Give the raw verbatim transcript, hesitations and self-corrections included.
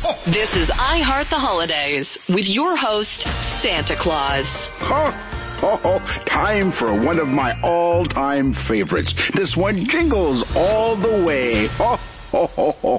This is I Heart the Holidays with your host, Santa Claus. Oh, time for one of my all-time favorites. This one jingles all the way. Oh, ho, ho, ho,